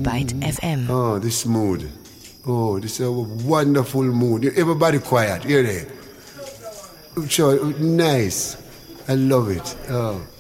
Bite FM. Oh, this mood. Oh, this is a wonderful mood. Everybody quiet. Hear that? Sure, nice. I love it. Oh.